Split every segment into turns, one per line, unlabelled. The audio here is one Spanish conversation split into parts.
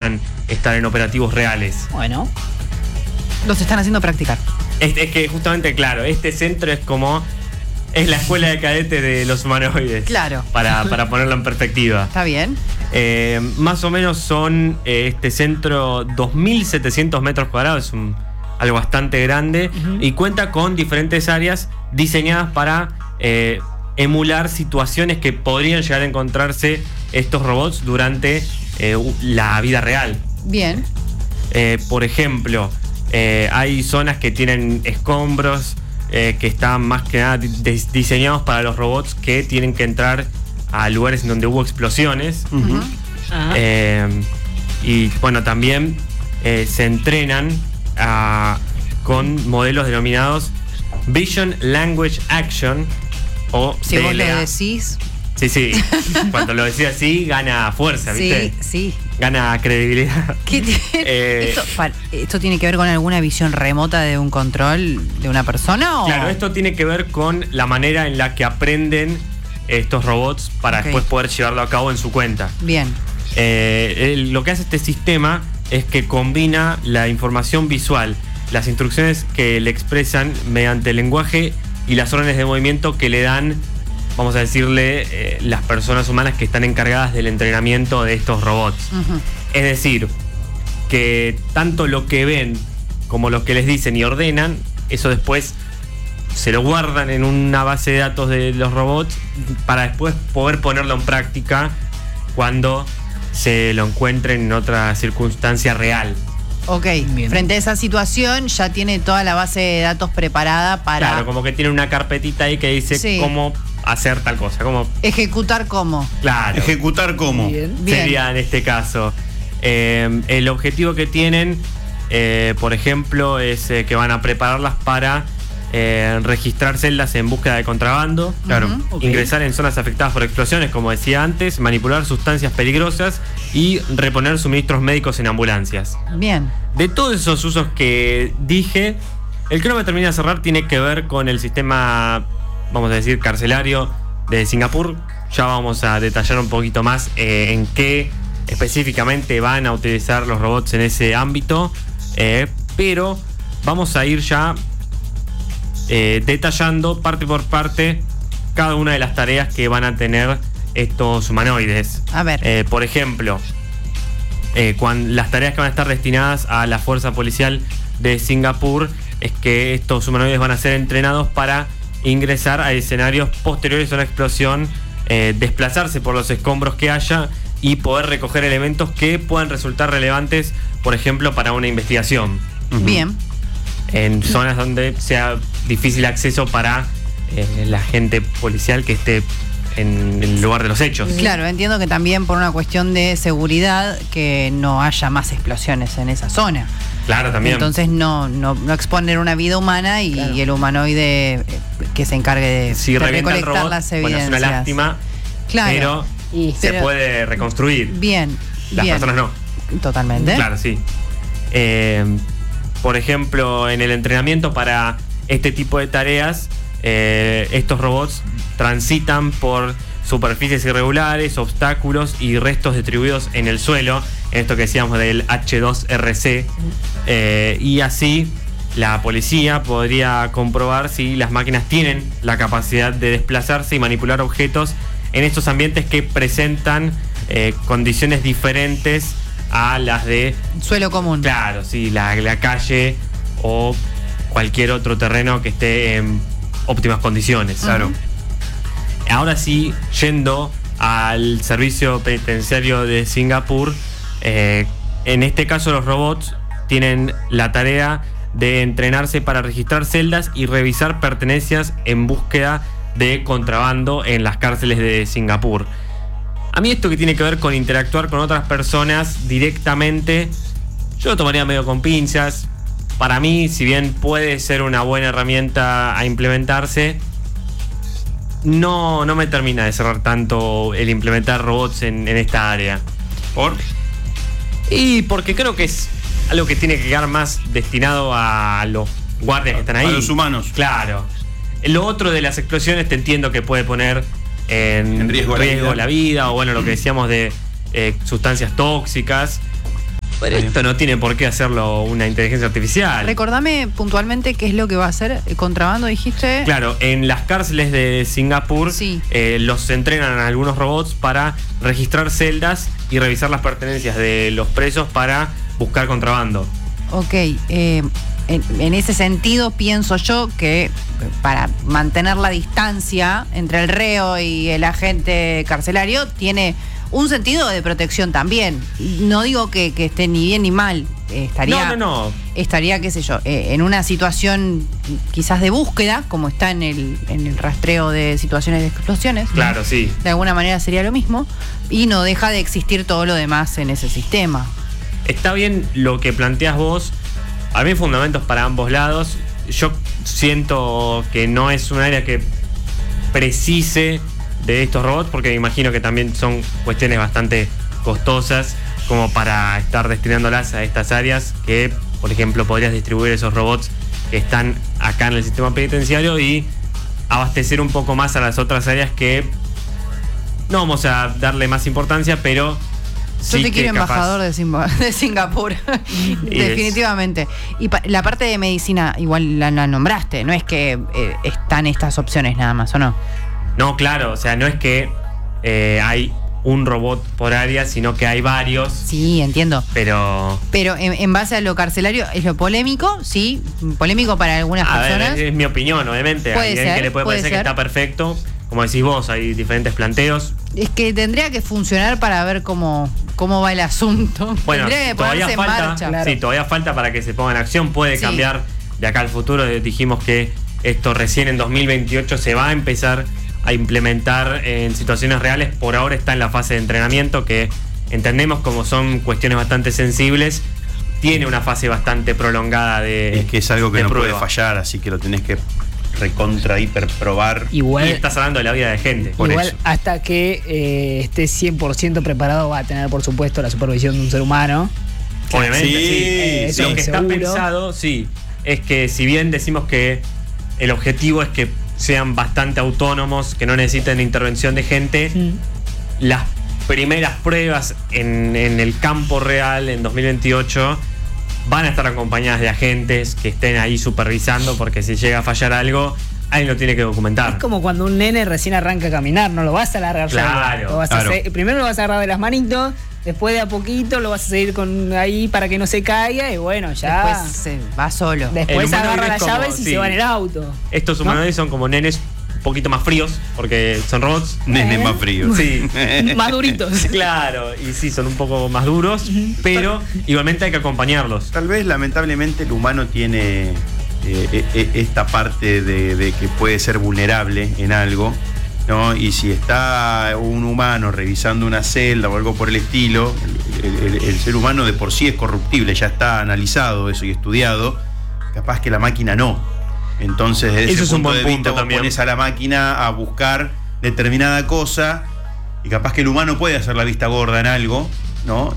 puedan estar en operativos reales.
Bueno, los están haciendo practicar.
Es que justamente, claro, este centro es la escuela de cadetes de los humanoides.
Claro.
Para ponerlo en perspectiva.
Está bien.
Más o menos son este centro 2.700 metros cuadrados, es algo bastante grande, y cuenta con diferentes áreas diseñadas para emular situaciones que podrían llegar a encontrarse estos robots durante la vida real.
Bien.
Por ejemplo, hay zonas que tienen escombros que están más que nada diseñados para los robots que tienen que entrar a lugares en donde hubo explosiones. Y bueno, también se entrenan con modelos denominados Vision Language Action, o
si
VLA.
vos le decís.
Sí. Cuando lo decís así, gana fuerza, ¿viste?
Sí.
Gana credibilidad.
¿Qué tiene? ¿Esto tiene que ver con alguna visión remota de un control de una persona? ¿O?
Claro, esto tiene que ver con la manera en la que aprenden estos robots para después poder llevarlo a cabo en su cuenta.
Bien.
Lo que hace este sistema es que combina la información visual, las instrucciones que le expresan mediante el lenguaje y las órdenes de movimiento que le dan, vamos a decirle, las personas humanas que están encargadas del entrenamiento de estos robots. Es decir, que tanto lo que ven como lo que les dicen y ordenan, eso después se lo guardan en una base de datos de los robots para después poder ponerlo en práctica cuando se lo encuentren en otra circunstancia real.
Ok, bien. Frente a esa situación ya tiene toda la base de datos preparada para...
Claro, como que tiene una carpetita ahí que dice cómo hacer tal cosa, cómo...
Ejecutar cómo.
Claro.
Ejecutar cómo.
Bien.
Sería en este caso. El objetivo que tienen, por ejemplo, es que van a prepararlas para registrar celdas en búsqueda de contrabando, ingresar en zonas afectadas por explosiones, como decía antes, manipular sustancias peligrosas y reponer suministros médicos en ambulancias.
Bien.
De todos esos usos que dije, el que no me termina de cerrar tiene que ver con el sistema, vamos a decir, carcelario de Singapur. Ya vamos a detallar un poquito más en qué específicamente van a utilizar los robots en ese ámbito, pero vamos a ir ya detallando parte por parte cada una de las tareas que van a tener estos humanoides.
A ver.
Por ejemplo, las tareas que van a estar destinadas a la fuerza policial de Singapur es que estos humanoides van a ser entrenados para ingresar a escenarios posteriores a una explosión, desplazarse por los escombros que haya y poder recoger elementos que puedan resultar relevantes, por ejemplo, para una investigación.
Bien.
En zonas donde sea difícil acceso para la gente policial que esté en el lugar de los hechos.
Claro, entiendo que también por una cuestión de seguridad que no haya más explosiones en esa zona.
Claro, también.
Entonces no exponer una vida humana y el humanoide que se encargue de recolectar
robot,
las evidencias.
Bueno, es una lástima,
claro,
pero se puede reconstruir.
Bien.
Las personas no.
Totalmente.
Claro, sí. Por ejemplo, en el entrenamiento para este tipo de tareas, estos robots transitan por superficies irregulares, obstáculos y restos distribuidos en el suelo, en esto que decíamos del H2RC, y así la policía podría comprobar si las máquinas tienen la capacidad de desplazarse y manipular objetos en estos ambientes que presentan condiciones diferentes a las de
suelo común.
Claro, sí, la calle o cualquier otro terreno que esté en óptimas condiciones. Claro. Ahora sí, yendo al servicio penitenciario de Singapur, en este caso los robots tienen la tarea de entrenarse para registrar celdas y revisar pertenencias en búsqueda de contrabando en las cárceles de Singapur. A mí esto que tiene que ver con interactuar con otras personas directamente, yo lo tomaría medio con pinzas. Para mí, si bien puede ser una buena herramienta a implementarse, no me termina de cerrar tanto el implementar robots en esta área.
¿Por?
Y porque creo que es algo que tiene que quedar más destinado a los guardias que están ahí.
A los humanos.
Claro. Lo otro de las explosiones te entiendo que puede poner en riesgo la vida, o bueno, lo que decíamos de sustancias tóxicas. Pero esto no tiene por qué hacerlo una inteligencia artificial.
Recordame puntualmente qué es lo que va a hacer. ¿Contrabando dijiste?
Claro, en las cárceles de Singapur
sí.
Los entrenan a algunos robots para registrar celdas y revisar las pertenencias de los presos para buscar contrabando.
Ok, en ese sentido pienso yo que para mantener la distancia entre el reo y el agente carcelario tiene un sentido de protección también. No digo que esté ni bien ni mal.
No.
Estaría, qué sé yo, en una situación quizás de búsqueda, como está en el rastreo de situaciones de explosiones.
Claro, sí.
De alguna manera sería lo mismo. Y no deja de existir todo lo demás en ese sistema.
Está bien lo que planteas vos. A mí hay fundamentos para ambos lados. Yo siento que no es un área que precise de estos robots, porque me imagino que también son cuestiones bastante costosas como para estar destinándolas a estas áreas, que por ejemplo podrías distribuir esos robots que están acá en el sistema penitenciario y abastecer un poco más a las otras áreas que no vamos a darle más importancia, pero
yo te quiero embajador de Singapur. Definitivamente. Y la parte de medicina igual la nombraste, no es que están estas opciones nada más, ¿o no?
No, claro, o sea, no es que hay un robot por área, sino que hay varios.
Sí, entiendo.
Pero
en base a lo carcelario, es lo polémico, sí, polémico para algunas personas.
Es mi opinión, obviamente. Hay alguien que le puede parecer que está perfecto. Como decís vos, hay diferentes planteos.
Es que tendría que funcionar para ver cómo va el asunto.
Bueno,
tendría que ponerse en marcha.
Claro. Sí, todavía falta para que se ponga en acción. Puede cambiar de acá al futuro. Dijimos que esto recién en 2028 se va a empezar a implementar en situaciones reales. Por ahora está en la fase de entrenamiento, que entendemos como son cuestiones bastante sensibles. Tiene una fase bastante prolongada de
Es que es algo que no
prueba.
puede fallar, así que lo tenés que recontra hiper probar.
Igual,
y estás hablando de la vida de gente.
Igual eso. Hasta que esté 100% preparado va a tener, por supuesto, la supervisión de un ser humano.
Obviamente, sí. Lo que está pensado, sí, es que si bien decimos que el objetivo es que sean bastante autónomos, que no necesiten intervención de gente, las primeras pruebas en el campo real en 2028 van a estar acompañadas de agentes que estén ahí supervisando, porque si llega a fallar algo, alguien lo tiene que documentar.
Es como cuando un nene recién arranca a caminar, no lo vas a largar
claro,
primero lo vas a agarrar de las manitos, después de a poquito lo vas a seguir con ahí para que no se caiga y bueno, ya.
Después se va solo.
Después agarra las llaves y se va en el auto.
Estos humanoides son como nenes un poquito más fríos, porque son robots.
Nenes más fríos.
Sí.
Más duritos.
Claro, y sí, son un poco más duros, pero igualmente hay que acompañarlos.
Tal vez, lamentablemente, el humano tiene esta parte de que puede ser vulnerable en algo, ¿no? Y si está un humano revisando una celda o algo por el estilo, el ser humano de por sí es corruptible, ya está analizado eso y estudiado, capaz que la máquina no. Entonces, desde ese punto de vista, vos pones a la máquina a buscar determinada cosa y capaz que el humano puede hacer la vista gorda en algo, ¿no?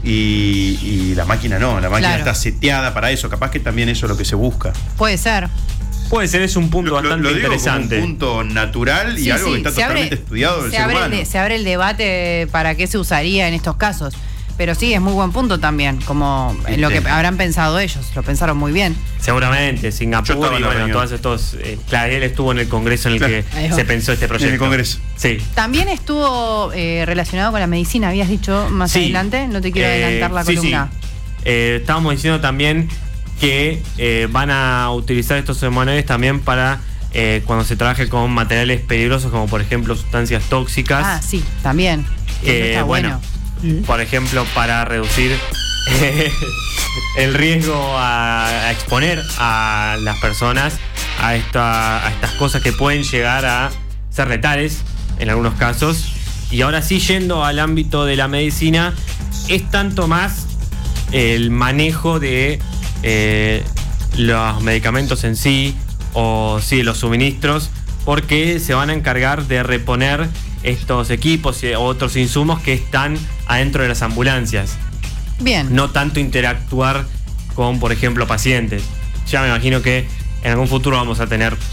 Y la máquina no, la máquina está seteada para eso, capaz que también eso es lo que se busca.
Puede ser.
Puede ser, es un punto bastante interesante.
Como un punto natural y algo que está totalmente estudiado del ser humano.
Se abre el debate para qué se usaría en estos casos. Pero sí, es muy buen punto también, como en lo que habrán pensado ellos, lo pensaron muy bien.
Seguramente, Singapur y bueno, todos estos... claro, él estuvo en el congreso en el que se pensó este proyecto.
En el congreso.
Sí.
También estuvo relacionado con la medicina, habías dicho más adelante, no te quiero adelantar la columna.
Sí. Estábamos diciendo también que van a utilizar estos humanoides también para cuando se trabaje con materiales peligrosos, como por ejemplo sustancias tóxicas.
Ah, sí, también. Está bueno.
Por ejemplo, para reducir el riesgo a exponer a las personas a estas cosas que pueden llegar a ser letales en algunos casos. Y ahora sí, yendo al ámbito de la medicina, es tanto más el manejo de los medicamentos en sí, o sí, los suministros, porque se van a encargar de reponer estos equipos y otros insumos que están adentro de las ambulancias.
Bien.
No tanto interactuar con, por ejemplo, pacientes. Ya me imagino que en algún futuro vamos a tener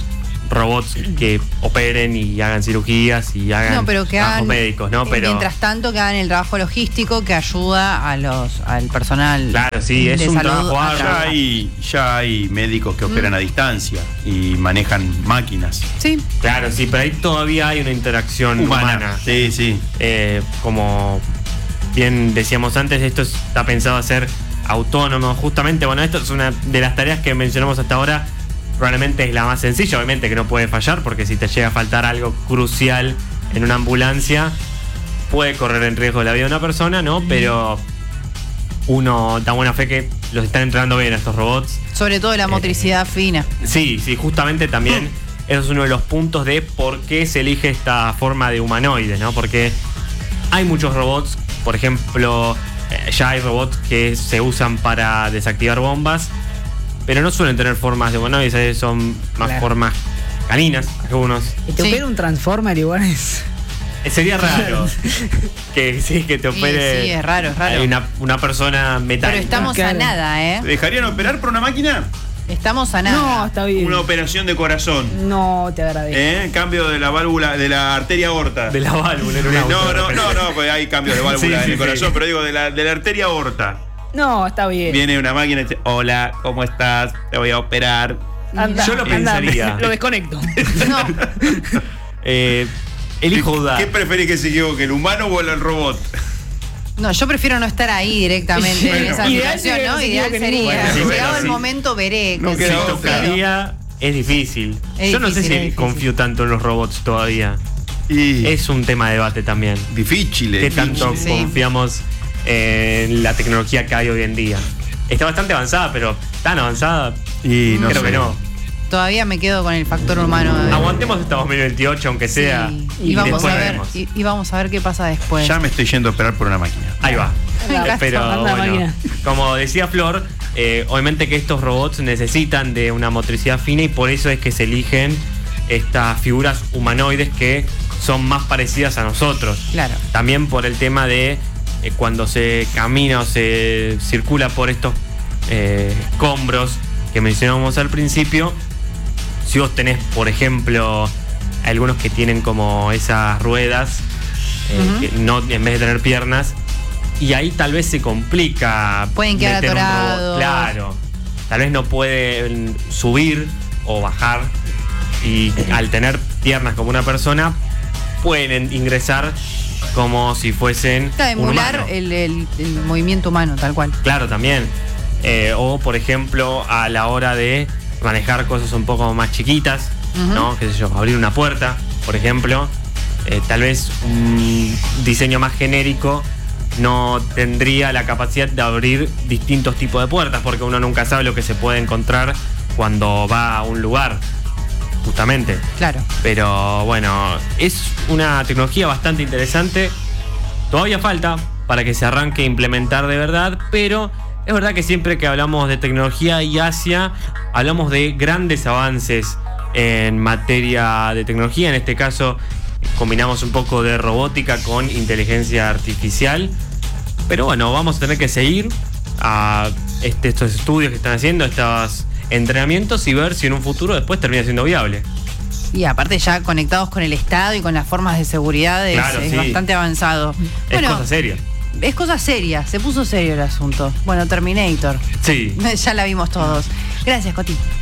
robots que operen y hagan cirugías y hagan
No, pero que
trabajos
hagan,
médicos, ¿no? Pero
mientras tanto, que hagan el trabajo logístico que ayuda al personal.
claro, sí, es
de
un
salud
trabajo
a
arduo.
trabajar.
Ya hay médicos que operan a distancia y manejan máquinas.
Sí,
Claro, sí, pero ahí todavía hay una interacción humana.
Sí, sí.
Como bien decíamos antes, esto está pensado a ser autónomo. Justamente, bueno, esto es una de las tareas que mencionamos hasta ahora. Probablemente es la más sencilla, obviamente que no puede fallar, porque si te llega a faltar algo crucial en una ambulancia, puede correr en riesgo la vida de una persona, ¿no? Pero uno da buena fe que los están entrenando bien a estos robots.
sobre todo la motricidad fina.
Sí, justamente también eso es uno de los puntos de por qué se elige esta forma de humanoide, ¿no? Porque hay muchos robots, por ejemplo, ya hay robots que se usan para desactivar bombas, pero no suelen tener formas de humanoides, son más
Claro.
formas caninas, algunos.
Y te
Sí.
opera un Transformer igual es.
Sería raro que sí, que te opere
sí, es raro, es raro.
una persona metálica.
Pero estamos
Claro.
a nada, ¿eh?
¿Te dejarían operar por una máquina?
Estamos a nada.
No, está bien.
Una operación de corazón.
No, te agradezco.
Cambio de la válvula, de la arteria aorta.
De la válvula en un auto.
No, pues hay cambios de válvula
Sí,
en
sí,
el corazón,
sí.
pero digo de la arteria aorta.
No, está bien.
Viene una máquina y dice, hola, ¿cómo estás? Te voy a operar.
Anda,
Yo lo
anda,
pensaría.
lo desconecto.
No,
Elijo dudar.
¿Qué preferís que se equivoque, el humano o el robot?
no, yo prefiero no estar ahí directamente en
Bueno,
esa
ideal
situación,
sería
¿no?
que se
Ideal
equivoque
sería.
ninguno.
Bueno,
Llegado
sí.
el momento, veré.
No
qué
queda
sé
Si
yo,
otra.
tocaría, es difícil.
Es
Yo no sé
difícil,
si
es difícil.
confío tanto en los robots todavía.
Y
Es un tema de debate también.
difícil.
¿Qué tanto
Sí.
confiamos en la tecnología que hay hoy en día? Está bastante avanzada, pero tan avanzada,
Y no
creo
sé.
que no.
Todavía me quedo con el factor humano.
Aguantemos hasta 2028, aunque sea.
Sí.
Y
Y vamos
después
a ver.
veremos.
Y vamos a ver qué pasa después.
Ya me estoy yendo a operar por una máquina.
Ahí va.
Anda,
Pero
anda,
bueno,
máquina.
como decía Flor, obviamente que estos robots necesitan de una motricidad fina y por eso es que se eligen estas figuras humanoides que son más parecidas a nosotros.
Claro.
También por el tema de cuando se camina o se circula por estos escombros que mencionábamos al principio. Si vos tenés, por ejemplo, algunos que tienen como esas ruedas,
Ujú.
que no, en vez de tener piernas, y ahí tal vez se complica.
Pueden quedar
meter un robot.
atorados.
Claro. Tal vez no pueden subir o bajar, y al tener piernas como una persona, pueden ingresar como si fuesen
Claro,
un
emular
humano.
el movimiento humano, tal cual.
Claro, también. O, por ejemplo, a la hora de manejar cosas un poco más chiquitas,
Ujú.
¿no? Qué sé yo, abrir una puerta, por ejemplo. Tal vez un diseño más genérico no tendría la capacidad de abrir distintos tipos de puertas, porque uno nunca sabe lo que se puede encontrar cuando va a un lugar, justamente.
Claro.
Pero bueno, es una tecnología bastante interesante. Todavía falta para que se arranque a implementar de verdad, pero es verdad que siempre que hablamos de tecnología y Asia, hablamos de grandes avances en materia de tecnología. En este caso, combinamos un poco de robótica con inteligencia artificial. Pero bueno, vamos a tener que seguir a estos estudios que están haciendo, estos entrenamientos, y ver si en un futuro después termina siendo viable.
Y aparte ya conectados con el Estado y con las formas de seguridad es,
Claro,
es
sí.
bastante avanzado.
Es cosa seria.
Es cosa seria, se puso serio el asunto. Bueno, Terminator.
Sí.
Ya la vimos todos. Gracias, Coti.